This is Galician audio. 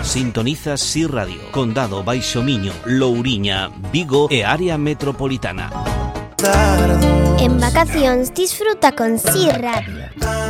Sintonizas Si Radio, Condado Baixo Miño, Louriña, Vigo e área metropolitana. En vacacións disfruta con Si Radio.